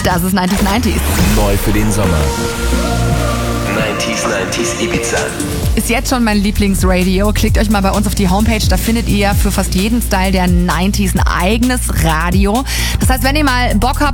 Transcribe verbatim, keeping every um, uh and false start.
Das ist neunzig neunzig. Neu für den Sommer. neunzig neunzig Ibiza. Ist jetzt schon mein Lieblingsradio. Klickt euch mal bei uns auf die Homepage, da findet ihr für fast jeden Style der neunziger ein eigenes Radio. Das heißt, wenn ihr mal Bock habt